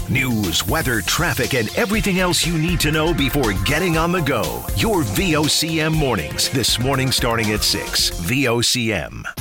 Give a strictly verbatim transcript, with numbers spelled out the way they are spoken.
News, weather, traffic, and everything else you need to know before getting on the go. Your V O C M mornings. This morning starting at six. V O C M.